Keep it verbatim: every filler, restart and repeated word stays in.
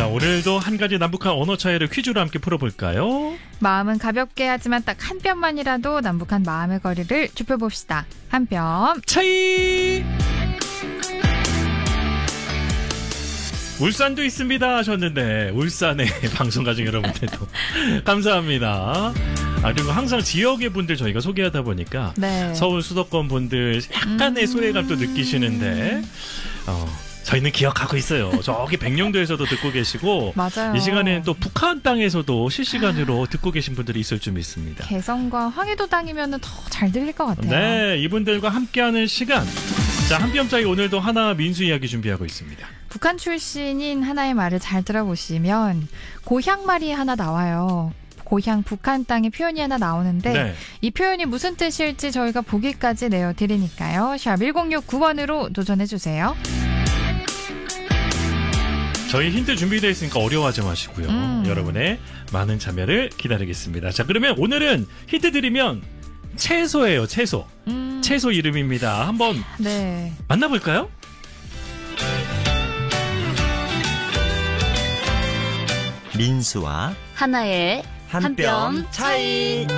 자, 오늘도 한 가지 남북한 언어 차이를 퀴즈로 함께 풀어볼까요? 마음은 가볍게 하지만 딱 한 뼘만이라도 남북한 마음의 거리를 좁혀봅시다. 한 뼘 차이! 울산도 있습니다 하셨는데 울산의 방송가족 여러분들도 감사합니다. 아, 그리고 항상 지역의 분들 저희가 소개하다 보니까 네. 서울 수도권 분들 약간의 음... 소외감도 느끼시는데 어, 저희는 기억하고 있어요. 저기 백령도에서도 듣고 계시고 맞아요. 이 시간에는 또 북한 땅에서도 실시간으로 듣고 계신 분들이 있을 줄 믿습니다. 개성과 황해도 땅이면 더 잘 들릴 것 같아요. 네, 이분들과 함께하는 시간. 자, 한 뼘 차이 오늘도 하나 민수 이야기 준비하고 있습니다. 북한 출신인 하나의 말을 잘 들어보시면 고향말이 하나 나와요. 고향 북한 땅의 표현이 하나 나오는데 네. 이 표현이 무슨 뜻일지 저희가 보기까지 내어드리니까요. 샵 일공육구 번으로 도전해주세요. 저희 힌트 준비되어 있으니까 어려워하지 마시고요. 음. 여러분의 많은 참여를 기다리겠습니다. 자, 그러면 오늘은 힌트 드리면 채소예요. 채소. 음. 채소 이름입니다. 한번 네. 만나볼까요? 민수와 하나의 한 뼘 차이.